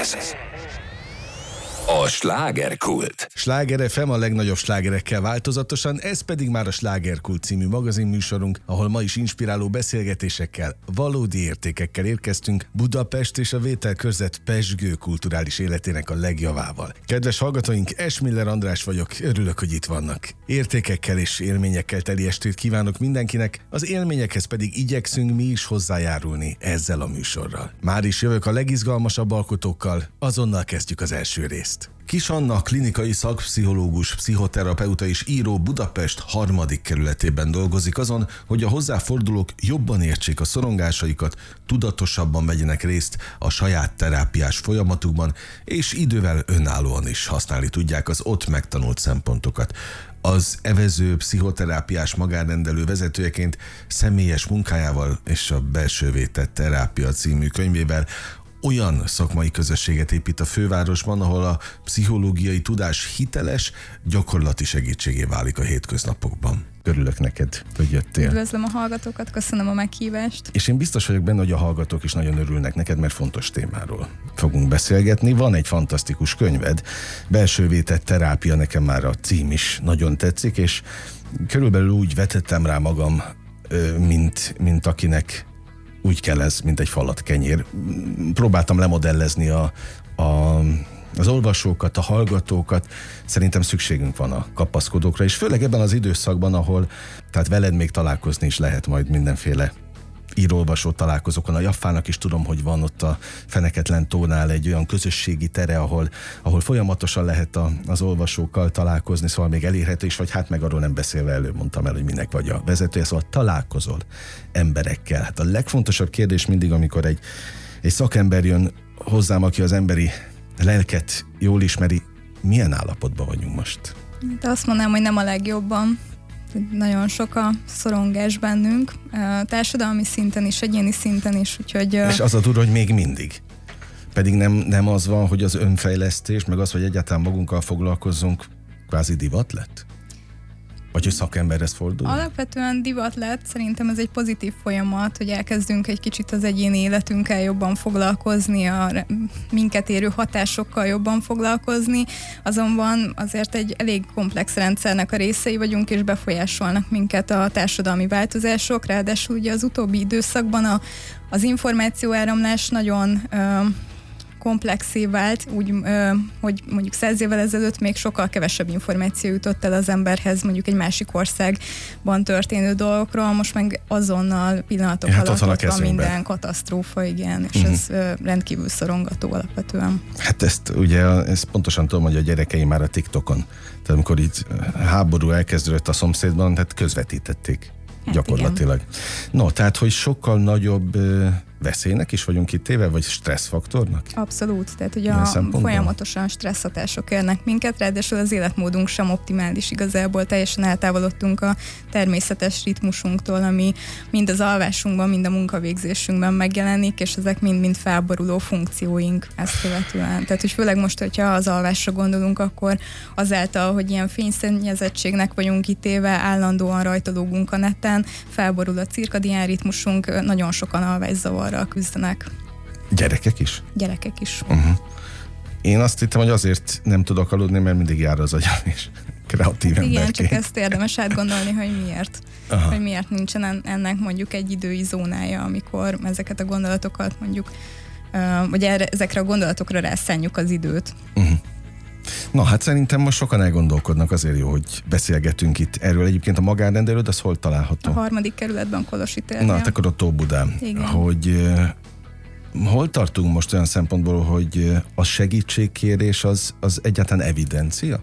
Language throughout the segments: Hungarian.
Ez a Slágerkult. Sláger FM a legnagyobb slágerekkel változatosan, ez pedig már a Slágerkult című magazinműsorunk, ahol ma is inspiráló beszélgetésekkel, valódi értékekkel érkeztünk Budapest és a vételkörzet pezsgő kulturális életének a legjavával. Kedves hallgatóink, Esmiller András vagyok, örülök, hogy itt vannak. Értékekkel és élményekkel teli estét kívánok mindenkinek, az élményekhez pedig igyekszünk mi is hozzájárulni ezzel a műsorral. Már is jövök a legizgalmasabb alkotókkal, azonnal kezdjük az első részt. Kis Anna klinikai szakpszichológus, pszichoterapeuta és író Budapest 3. kerületében dolgozik azon, hogy a hozzáfordulók jobban értsék a szorongásaikat, tudatosabban vegyenek részt a saját terápiás folyamatukban, és idővel önállóan is használni tudják az ott megtanult szempontokat. Az evező pszichoterápiás magánrendelő vezetőjeként személyes munkájával és a Belsővé tett terápia című könyvével olyan szakmai közösséget épít a fővárosban, ahol a pszichológiai tudás hiteles, gyakorlati segítségé válik a hétköznapokban. Örülök neked, hogy jöttél. Üdvözlöm a hallgatókat, köszönöm a meghívást. És én biztos vagyok benne, hogy a hallgatók is nagyon örülnek neked, mert fontos témáról fogunk beszélgetni. Van egy fantasztikus könyved, Belsővé tett terápia, nekem már a cím is nagyon tetszik, és körülbelül úgy vetettem rá magam, mint akinek úgy kell ez, mint egy falat kenyér. Próbáltam lemodellezni az olvasókat, a hallgatókat. Szerintem szükségünk van a kapaszkodókra, és főleg ebben az időszakban, ahol tehát veled még találkozni is lehet majd mindenféle író-olvasó találkozókon. A Jaffának is tudom, hogy van ott a Feneketlen tónál egy olyan közösségi tere, ahol folyamatosan lehet az olvasókkal találkozni, szóval még elérhető is, vagy hát meg arról nem beszélve előbb mondtam el, hogy minek vagy a vezetője, szóval találkozol emberekkel. Hát a legfontosabb kérdés mindig, amikor egy szakember jön hozzám, aki az emberi lelket jól ismeri, milyen állapotban vagyunk most? De azt mondanám, hogy nem a legjobban. Nagyon sok a szorongás bennünk, társadalmi szinten is, egyéni szinten is, úgyhogy... És az a durva, hogy még mindig. Pedig nem az van, hogy az önfejlesztés, meg az, hogy egyáltalán magunkkal foglalkozzunk, kvázi divat lett? Vagy hogy szakemberhez fordul? Alapvetően divat lett, szerintem ez egy pozitív folyamat, hogy elkezdünk egy kicsit az egyéni életünkkel jobban foglalkozni, a minket érő hatásokkal jobban foglalkozni, azonban azért egy elég komplex rendszernek a részei vagyunk, és befolyásolnak minket a társadalmi változások, ráadásul ugye az utóbbi időszakban az információáramlás nagyon... komplexé vált, úgy, hogy mondjuk 100 évvel ezelőtt még sokkal kevesebb információ jutott el az emberhez, mondjuk egy másik országban történő dolgokról, most meg azonnal pillanatok alatt ott van minden katasztrófa, igen, és ez rendkívül szorongató alapvetően. Hát ezt pontosan tudom, hogy a gyerekeim már a TikTokon, tehát amikor itt háború elkezdődött a szomszédban, tehát közvetítették. Hát gyakorlatilag. Igen. No, tehát, hogy sokkal nagyobb veszélynek is vagyunk kitéve, vagy stresszfaktornak? Abszolút, tehát ugye folyamatosan stresszhatások érnek minket, ráadásul az életmódunk sem optimális igazából, teljesen eltávolodtunk a természetes ritmusunktól, ami mind az alvásunkban, mind a munkavégzésünkben megjelenik, és ezek mind felboruló funkcióink ezt követően. Tehát, hogy főleg most, hogyha az alvásra gondolunk, akkor azáltal, hogy ilyen fényszennyezettségnek vagyunk kitéve, állandóan rajtológunk a neten, felborul a cirkadián ritmusunk, nagyon sokan alvászavarral küzdenek. Gyerekek is? Gyerekek is. Én azt hittem, hogy azért nem tudok aludni, mert mindig jár az agyam, és kreatív emberként. Igen, csak ezt érdemes átgondolni, hogy miért. Hogy miért nincsen ennek mondjuk egy idői zónája, amikor ezeket a gondolatokat mondjuk, vagy ezekre a gondolatokra rászánjuk az időt. Na, hát szerintem most sokan elgondolkodnak, azért jó, hogy beszélgetünk itt erről. Egyébként a magánrendelőd, az hol található? A 3. kerületben, Kolosi térnél. Na, hát akkor ott Óbudán. Igen. Hogy hol tartunk most olyan szempontból, hogy a segítségkérés az egyáltalán evidencia?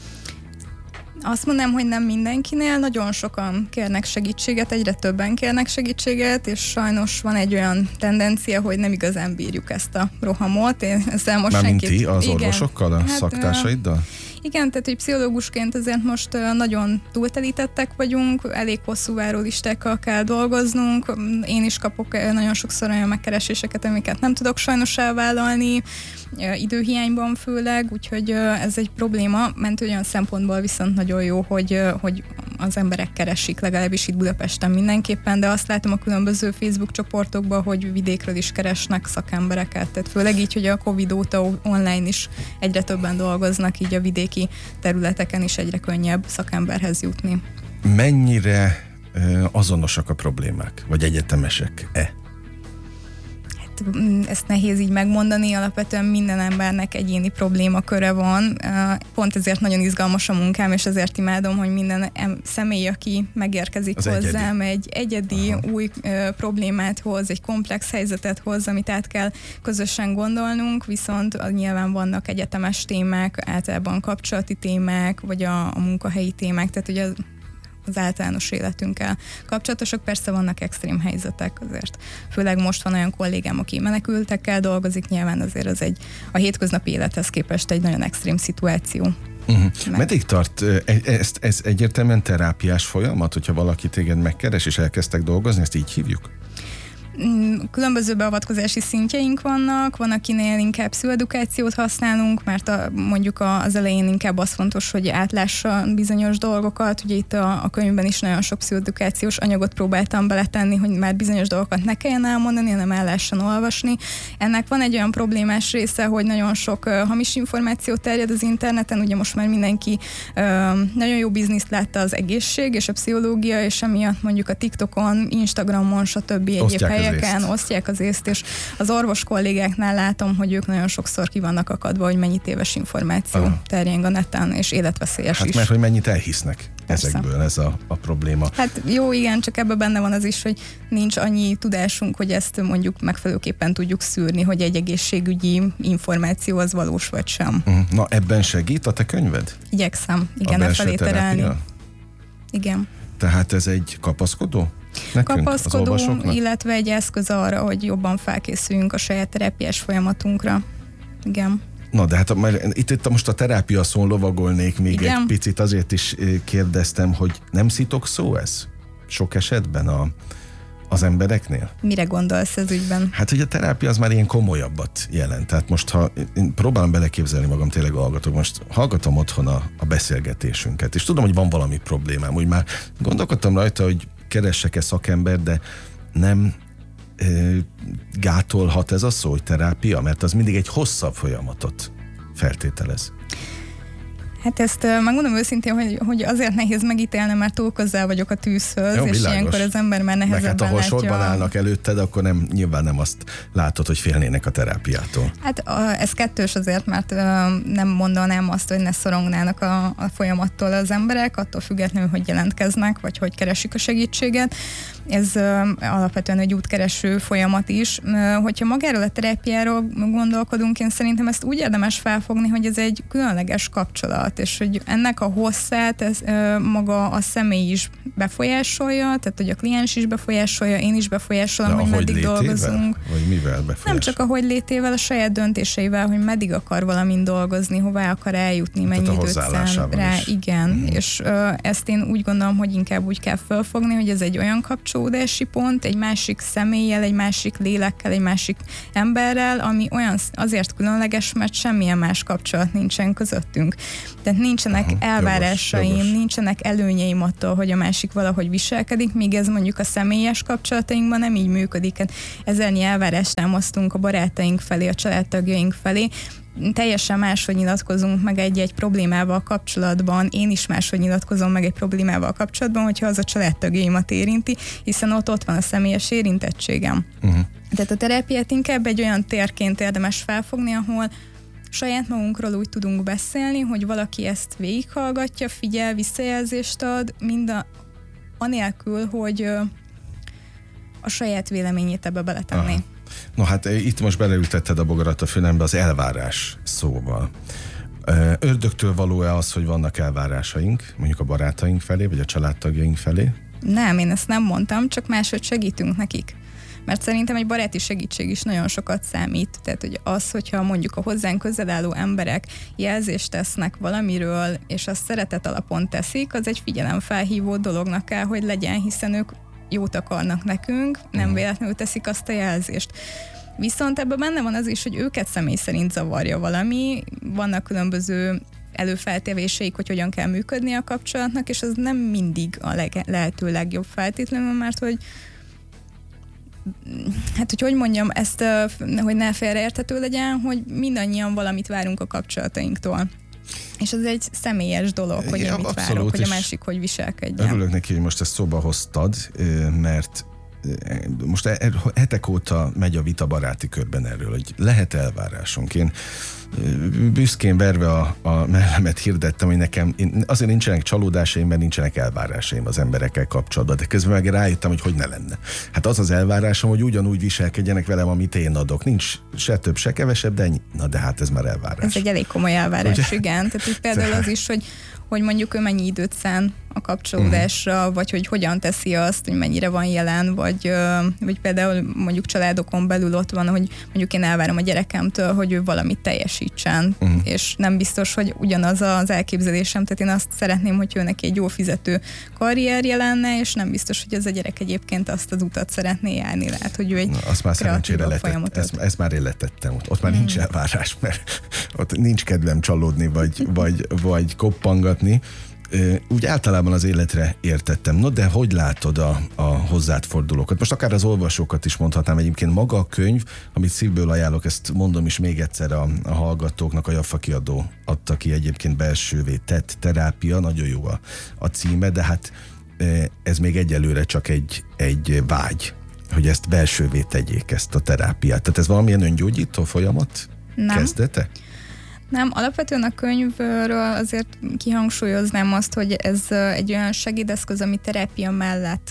Azt mondanám, hogy nem mindenkinél, nagyon sokan kérnek segítséget, egyre többen kérnek segítséget, és sajnos van egy olyan tendencia, hogy nem igazán bírjuk ezt a rohamot. Ezzel most mármint ti, az orvosokkal, a szaktársaiddal? Igen, tehát hogy pszichológusként azért most nagyon túltelítettek vagyunk, elég hosszú várólistákkal kell dolgoznunk, én is kapok nagyon sokszor olyan megkereséseket, amiket nem tudok sajnos elvállalni, időhiányban főleg, úgyhogy ez egy probléma, mert olyan szempontból viszont nagyon jó, hogy az emberek keresik, legalábbis itt Budapesten mindenképpen, de azt látom a különböző Facebook csoportokban, hogy vidékről is keresnek szakembereket, tehát főleg így, hogy a Covid óta online is egyre többen dolgoznak, így a vidéki területeken is egyre könnyebb szakemberhez jutni. Mennyire azonosak a problémák, vagy egyetemesek-e? Ezt nehéz így megmondani, alapvetően minden embernek egyéni problémaköre van. Pont ezért nagyon izgalmas a munkám, és ezért imádom, hogy minden személy, aki megérkezik az hozzám, egy egyedi új problémát hoz, egy komplex helyzetet hoz, amit át kell közösen gondolnunk, viszont nyilván vannak egyetemes témák, általában kapcsolati témák, vagy a munkahelyi témák, tehát ugye az általános életünkkel kapcsolatosak, persze vannak extrém helyzetek azért. Főleg most van olyan kollégám, aki menekültekkel dolgozik, nyilván azért az a hétköznapi élethez képest egy nagyon extrém szituáció. Meddig tart ez egyértelműen terápiás folyamat, hogyha valaki téged megkeres és elkezdtek dolgozni, ezt így hívjuk? Különböző beavatkozási szintjeink vannak, van, akinél inkább pszichoedukációt használunk, mert mondjuk az elején inkább az fontos, hogy átlássa bizonyos dolgokat. Ugye itt a könyvben is nagyon sok pszichoedukációs anyagot próbáltam beletenni, hogy már bizonyos dolgokat ne kelljen elmondani, hanem el lehessen olvasni. Ennek van egy olyan problémás része, hogy nagyon sok hamis információ terjed az interneten, ugye most már mindenki nagyon jó bizniszt látta az egészség és a pszichológia, és emiatt mondjuk a TikTokon, Instagramon, stb. Egyéb helyeken osztják az észt, és az orvos kollégáknál látom, hogy ők nagyon sokszor ki vannak akadva, hogy mennyi téves információ terjeng a neten, és életveszélyes is. Mert hogy mennyit elhisznek ezekből, ez a probléma. Hát jó, igen, csak ebben benne van az is, hogy nincs annyi tudásunk, hogy ezt mondjuk megfelelőképpen tudjuk szűrni, hogy egy egészségügyi információ az valós vagy sem. Na, ebben segít a te könyved? Igyekszem, igen, e felé terelni. Igen. Tehát ez egy kapaszkodó? Nekünk, kapaszkodó, illetve egy eszköz arra, hogy jobban felkészüljünk a saját terápiás folyamatunkra. Igen. Na, de hát itt most a terápia szón lovagolnék még egy picit, azért is kérdeztem, hogy nem szitok szó ez? Sok esetben az embereknél? Mire gondolsz ez ügyben? Hát, hogy a terápia az már ilyen komolyabbat jelent. Tehát most, ha én próbálom beleképzelni magam, tényleg most hallgatom otthon a beszélgetésünket, és tudom, hogy van valami problémám, úgy már gondolkodtam rajta, hogy keressek-e szakember, de nem gátolhat ez a szó, hogy terápia, mert az mindig egy hosszabb folyamatot feltételez. Hát ezt megmondom őszintén, hogy azért nehéz megítélni, mert túl közel vagyok a tűzhöz, jó, és ilyenkor az ember már nehezebben látja. Meg hát ahol sorban állnak előtted, akkor nyilván nem azt látod, hogy félnének a terápiától. Hát ez kettős azért, mert nem mondanám azt, hogy ne szorongnának a folyamattól az emberek, attól függetlenül, hogy jelentkeznek, vagy hogy keresik a segítséget. Ez alapvetően egy útkereső folyamat is. Hogyha magáról a terápiáról gondolkodunk, én szerintem ezt úgy érdemes felfogni, hogy ez egy különleges kapcsolat, és hogy ennek a hosszát maga a személy is befolyásolja, tehát hogy a kliens is befolyásolja, én is befolyásolom, hogy meddig dolgozunk. Vagy mivel befolyásolja? Nem csak ahogy létével, a saját döntéseivel, hogy meddig akar valamin dolgozni, hová akar eljutni, mennyi időt szán rá. Igen, és ezt én úgy gondolom, hogy inkább úgy kell felfogni, hogy ez egy olyan kapcsolódási pont, egy másik személlyel, egy másik lélekkel, egy másik emberrel, ami olyan azért különleges, mert semmilyen más kapcsolat nincsen közöttünk. Tehát nincsenek elvárásaim, jogos. Nincsenek előnyeim attól, hogy a másik valahogy viselkedik, míg ez mondjuk a személyes kapcsolatainkban nem így működik. Ezernyi elvárást támasztunk a barátaink felé, a családtagjaink felé, teljesen máshogy nyilatkozunk meg egy problémával kapcsolatban, én is máshogy nyilatkozom meg egy problémával kapcsolatban, hogyha az a családtagjaimat érinti, hiszen ott van a személyes érintettségem. Tehát a terápiát inkább egy olyan térként érdemes felfogni, ahol saját magunkról úgy tudunk beszélni, hogy valaki ezt végighallgatja, figyel, visszajelzést ad, anélkül, hogy a saját véleményét ebbe beletenné. Aha. No hát itt most beleültetted a bogarat a fülembe az elvárás szóval. Ördögtől való-e az, hogy vannak elvárásaink, mondjuk a barátaink felé, vagy a családtagjaink felé? Nem, én ezt nem mondtam, csak máshogy segítünk nekik. Mert szerintem egy baráti segítség is nagyon sokat számít. Tehát, hogy az, hogyha mondjuk a hozzánk közel álló emberek jelzést tesznek valamiről, és azt szeretet alapon teszik, az egy figyelemfelhívó dolognak kell, hogy legyen, hiszen ők jót akarnak nekünk, nem véletlenül teszik azt a jelzést. Viszont ebben benne van az is, hogy őket személy szerint zavarja valami, vannak különböző előfeltevéseik, hogy hogyan kell működni a kapcsolatnak, és az nem mindig a lehető legjobb feltétlenül, mert hogy hogy mondjam, ezt, hogy ne félreérthető legyen, hogy mindannyian valamit várunk a kapcsolatainktól. És ez egy személyes dolog, hogy én mit várok, hogy a másik hogy viselkedjen. Örülök neki, hogy most ezt szóba hoztad, mert most hetek óta megy a vita baráti körben erről, hogy lehet elvárásunk. Én büszkén verve a mellemet hirdettem, hogy nekem azért nincsenek csalódásaim, mert nincsenek elvárásaim az emberekkel kapcsolatban, de közben meg rájöttem, hogy ne lenne. Hát az elvárásom, hogy ugyanúgy viselkedjenek velem, amit én adok. Nincs se több, se kevesebb, de ennyi. Na de hát ez már elvárás. Ez egy elég komoly elvárás, ugye? Igen. Tehát itt például az is, hogy mondjuk ő mennyi időt szán a kapcsolódásra, vagy hogy hogyan teszi azt, hogy mennyire van jelen, vagy például mondjuk családokon belül ott van, hogy mondjuk én elvárom a gyerekemtől, hogy ő valamit teljesítsen, és nem biztos, hogy ugyanaz az elképzelésem, tehát én azt szeretném, hogy ő neki egy jó fizető karrierje lenne, és nem biztos, hogy az a gyerek egyébként azt az utat szeretné járni, lehet, hogy ő egy azt már szerencsére ezt már én letettem, ott már nincs elvárás, mert ott nincs kedvem csalódni, vagy koppangatni. Úgy általában az életre értettem. No, de hogy látod a hozzád fordulókat? Most akár az olvasókat is mondhatnám, egyébként maga a könyv, amit szívből ajánlok, ezt mondom is még egyszer a hallgatóknak, a Jaffa kiadó adta ki, egyébként belsővé tett terápia, nagyon jó a címe, de hát ez még egyelőre csak egy vágy, hogy ezt belsővé tegyék, ezt a terápiát. Tehát ez valamilyen öngyógyító folyamat kezdete? Nem, alapvetően a könyvről azért kihangsúlyoznám azt, hogy ez egy olyan segédeszköz, ami terápia mellett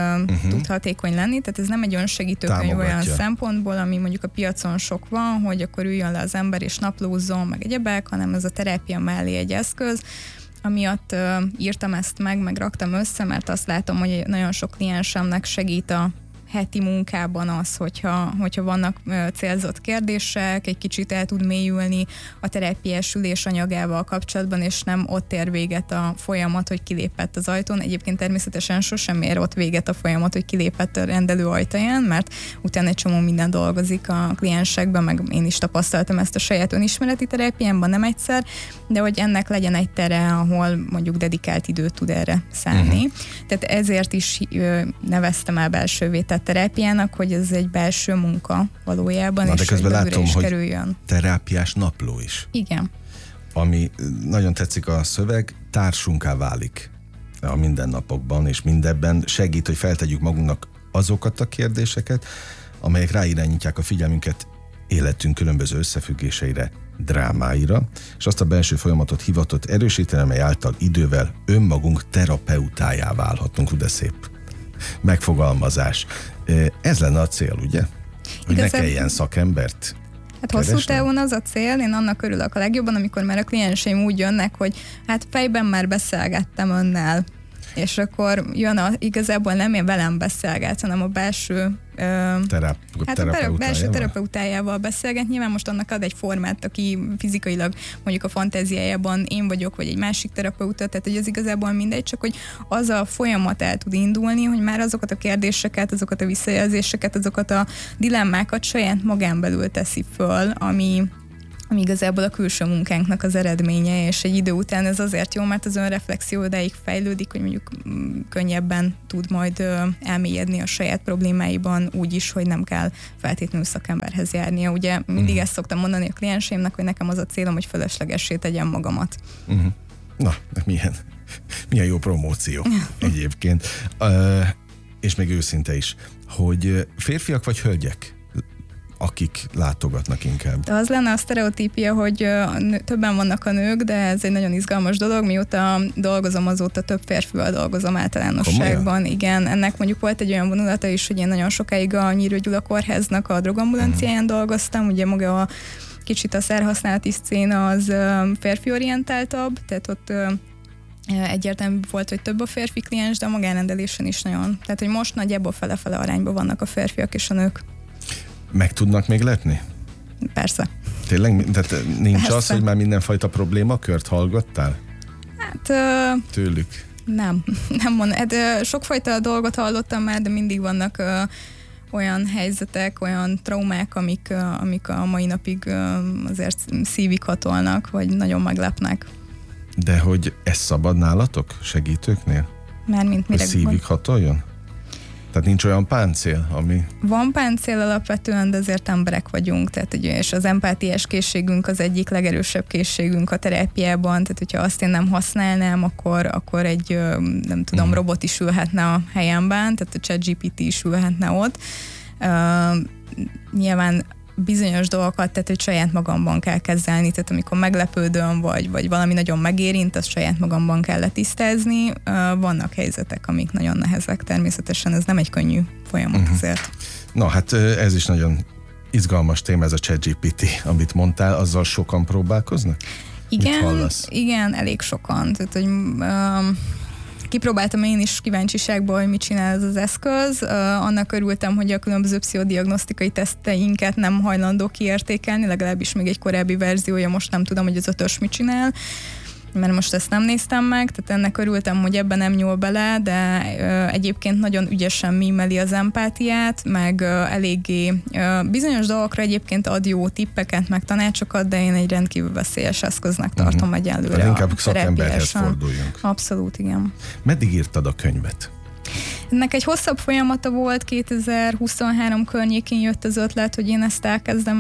tud hatékony lenni, tehát ez nem egy önsegítő könyv olyan szempontból, ami mondjuk a piacon sok van, hogy akkor üljön le az ember és naplózzon, meg egyebek, hanem ez a terápia mellé egy eszköz. Amiatt írtam ezt meg raktam össze, mert azt látom, hogy nagyon sok kliensemnek segít a heti munkában az, hogyha vannak célzott kérdések, egy kicsit el tud mélyülni a terápiás ülés anyagával kapcsolatban, és nem ott ér véget a folyamat, hogy kilépett az ajtón. Egyébként természetesen sosem ér ott véget a folyamat, hogy kilépett a rendelő ajtaján, mert utána egy csomó minden dolgozik a kliensekben, meg én is tapasztaltam ezt a saját önismereti terápiámban, nem egyszer, de hogy ennek legyen egy tere, ahol mondjuk dedikált időt tud erre szánni. Tehát ezért is neveztem el belsővé tett terápiának, hogy ez egy belső munka valójában, és közben látom, hogy kerüljön. Terápiás napló is. Igen. Ami nagyon tetszik a szöveg, társunká válik a mindennapokban, és mindebben segít, hogy feltegyük magunknak azokat a kérdéseket, amelyek ráirányítják a figyelmünket életünk különböző összefüggéseire, drámáira, és azt a belső folyamatot hivatott erősíteni, amely által idővel önmagunk terapeutájá válhatunk. De szép megfogalmazás. Ez lenne a cél, ugye? Hogy ne kelljen szakembert hosszú távon az a cél, én annak örülök a legjobban, amikor már a klienseim úgy jönnek, hogy hát fejben már beszélgettem önnel, és akkor jön igazából nem én velem beszélget, hanem a belső belső terapeutájával beszélget. Nyilván most annak ad egy formát, aki fizikailag mondjuk a fantáziájában én vagyok, vagy egy másik terapeuta, tehát hogy az igazából mindegy, csak hogy az a folyamat el tud indulni, hogy már azokat a kérdéseket, azokat a visszajelzéseket, azokat a dilemmákat saját magán belül teszi föl, ami igazából a külső munkánknak az eredménye, és egy idő után ez azért jó, mert az önreflexió odáig fejlődik, hogy mondjuk könnyebben tud majd elmélyedni a saját problémáiban úgy is, hogy nem kell feltétlenül szakemberhez járnia. Ugye mindig ezt szoktam mondani a klienseimnek, hogy nekem az a célom, hogy fölöslegessé tegyem magamat. Na, milyen jó promóció egyébként. És még őszinte is, hogy férfiak vagy hölgyek, akik látogatnak inkább? De az lenne a sztereotípia, hogy többen vannak a nők, de ez egy nagyon izgalmas dolog. Mióta dolgozom, azóta több férfival dolgozom általánosságban. Komolyan? Igen, ennek mondjuk volt egy olyan vonulata is, hogy én nagyon sokáig a Nyírő Gyula Kórháznak a drogambulanciáján dolgoztam. Ugye maga a kicsit a szerhasználati szcéna az férfiorientáltabb, tehát ott egyértelmű volt, hogy több a férfi kliens, de a magánrendelésen is nagyon. Tehát, hogy most nagyjából fele-fele arányban vannak a férfiak és a nők. Meg tudnak még letni? Persze. Tényleg? Tehát nincs Persze. Az, hogy már mindenfajta problémakört hallgattál? Hát... Tőlük? Nem mondom. Hát, sokfajta dolgot hallottam már, de mindig vannak olyan helyzetek, olyan traumák, amik a mai napig azért szívig hatolnak, vagy nagyon meglepnek. De hogy ez szabad nálatok, segítőknél? Mármint Hogy mire szívig hatoljon? Tehát nincs olyan páncél, ami... Van páncél alapvetően, de azért emberek vagyunk, tehát ugye, és az empátiás készségünk az egyik legerősebb készségünk a terápiában, tehát hogyha azt én nem használnám, akkor egy, nem tudom, robot is ülhetne a helyemben, tehát a ChatGPT is ülhetne ott. Nyilván bizonyos dolgokat, tehát hogy saját magamban kell kezelni, tehát amikor meglepődöm, vagy valami nagyon megérint, azt saját magamban kell letisztázni. Vannak helyzetek, amik nagyon nehezek, természetesen ez nem egy könnyű folyamat azért. Na hát ez is nagyon izgalmas téma, ez a ChatGPT, amit mondtál, azzal sokan próbálkoznak? Igen, elég sokan. Tehát, hogy kipróbáltam én is kíváncsiságból, hogy mit csinál ez az eszköz. Annak örültem, hogy a különböző pszichodiagnosztikai teszteinket nem hajlandó kiértékelni, legalábbis még egy korábbi verziója, most nem tudom, hogy az 5-ös mit csinál, mert most ezt nem néztem meg, tehát ennek örültem, hogy ebben nem nyúl bele, de egyébként nagyon ügyesen mímeli az empátiát, meg eléggé bizonyos dolgokra egyébként ad jó tippeket, meg tanácsokat, de én egy rendkívül veszélyes eszköznek tartom egyelőre. Inkább szakemberhez forduljunk. Abszolút, igen. Meddig írtad a könyvet? Ennek egy hosszabb folyamata volt, 2023 környékén jött az ötlet, hogy én ezt elkezdem,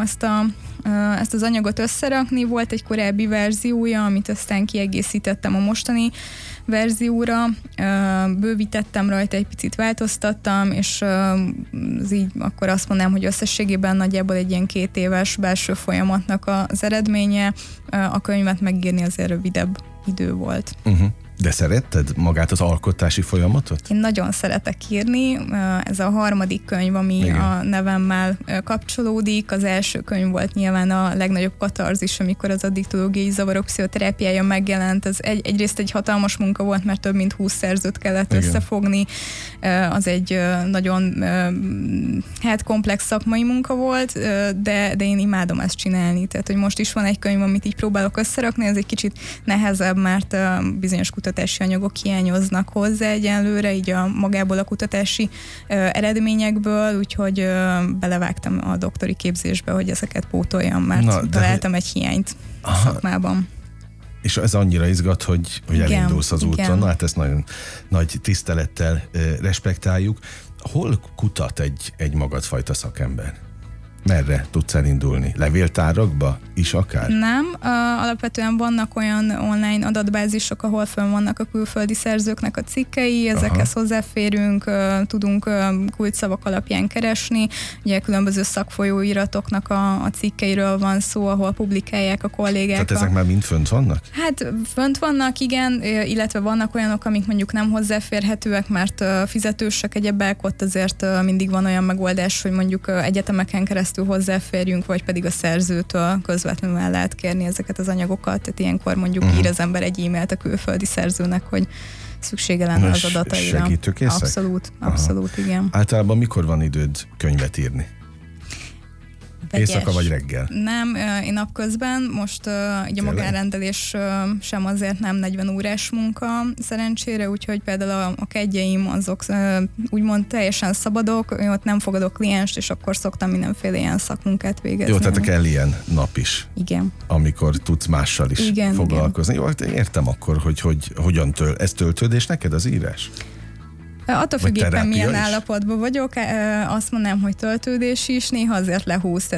ezt az anyagot összerakni. Volt egy korábbi verziója, amit aztán kiegészítettem a mostani verzióra, bővítettem rajta, egy picit változtattam, és így akkor azt mondanám, hogy összességében nagyjából egy ilyen 2 éves belső folyamatnak az eredménye. A könyvet megírni azért rövidebb idő volt. De szeretted magát az alkotási folyamatot? Én nagyon szeretek írni. Ez a harmadik könyv, ami igen, a nevemmel kapcsolódik. Az első könyv volt nyilván a legnagyobb katarzis, amikor az addiktológiai zavarok pszichoterápiája megjelent. Ez egyrészt egy hatalmas munka volt, mert több mint 20 szerzőt kellett igen, összefogni. Az egy nagyon komplex szakmai munka volt, de én imádom ezt csinálni. Tehát, hogy most is van egy könyv, amit így próbálok összerakni, ez egy kicsit nehezebb, mert bizonyos kutatási anyagok hiányoznak hozzá egyenlőre, így magából a kutatási eredményekből, úgyhogy belevágtam a doktori képzésbe, hogy ezeket pótoljam, mert találtam egy hiányt a szakmában. És ez annyira izgat, hogy igen, elindulsz az úton. Na, hát ezt nagyon nagy tisztelettel respektáljuk. Hol kutat egy magadfajta szakember? Merre tudsz elindulni? Levéltárakba is akár? Nem. Alapvetően vannak olyan online adatbázisok, ahol fönn vannak a külföldi szerzőknek a cikkei, ezekhez hozzáférünk, tudunk kulcsszavak alapján keresni. Ugye különböző szakfolyóiratoknak a cikkeiről van szó, ahol publikálják a kollégák. Tehát ezek már mind fönt vannak? Hát fönt vannak, igen, illetve vannak olyanok, amik mondjuk nem hozzáférhetőek, mert fizetősek egyebek, ott azért mindig van olyan megoldás, hogy mondjuk egyetemeken keresztül hozzáférjünk, vagy pedig a szerzőtől közvetlenül el lehet kérni ezeket az anyagokat, tehát ilyenkor mondjuk ír az ember egy e-mailt a külföldi szerzőnek, hogy szüksége lenne az adataira. Segítőkészek? Abszolút, igen. Általában mikor van időd könyvet írni? Éjszaka vagy reggel? Nem, én napközben. Most így a magánrendelés sem azért nem 40 órás munka szerencsére, úgyhogy például a kedjeim azok úgymond teljesen szabadok, ott nem fogadok klienst, és akkor szoktam mindenféle ilyen szakmunkát végezni. Jó, tehát kell ilyen nap is. Igen. Amikor tudsz mással is foglalkozni. Igen. Jó, értem akkor, hogy hogyan ez töltődés neked az írás? Attól függ éppen milyen állapotban vagyok, azt mondanám, hogy töltődés is, néha azért lehúz.